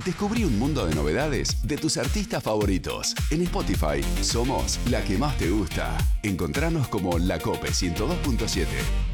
Descubrí un mundo de novedades de tus artistas favoritos. En Spotify somos la que más te gusta. Encontranos como La Cope 102.7.